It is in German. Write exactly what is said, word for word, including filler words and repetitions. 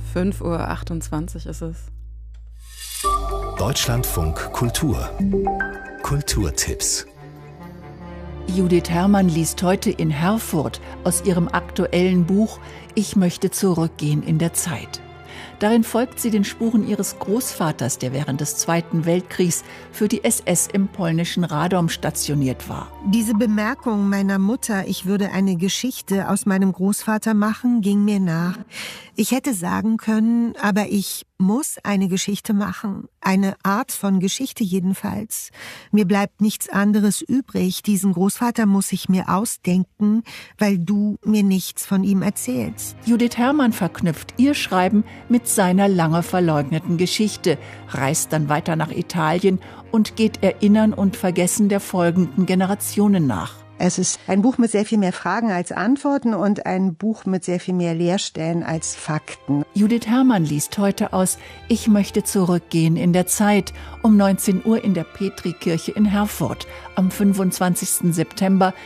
fünf Uhr achtundzwanzig ist es. Deutschlandfunk Kultur. Kulturtipps. Judith Herrmann liest heute in Herford aus ihrem aktuellen Buch »Ich möchte zurückgehen in der Zeit«. Darin folgt sie den Spuren ihres Großvaters, der während des Zweiten Weltkriegs für die S S im polnischen Radom stationiert war. Diese Bemerkung meiner Mutter, ich würde eine Geschichte aus meinem Großvater machen, ging mir nach. Ich hätte sagen können, aber ich muss eine Geschichte machen. Eine Art von Geschichte jedenfalls. Mir bleibt nichts anderes übrig. Diesen Großvater muss ich mir ausdenken, weil du mir nichts von ihm erzählst. Judith Herrmann verknüpft ihr Schreiben mit seiner lange verleugneten Geschichte, reist dann weiter nach Italien und geht Erinnern und Vergessen der folgenden Generationen nach. Es ist ein Buch mit sehr viel mehr Fragen als Antworten und ein Buch mit sehr viel mehr Leerstellen als Fakten. Judith Herrmann liest heute aus »Ich möchte zurückgehen in der Zeit« um neunzehn Uhr in der Petrikirche in Herford. Am fünfundzwanzigsten September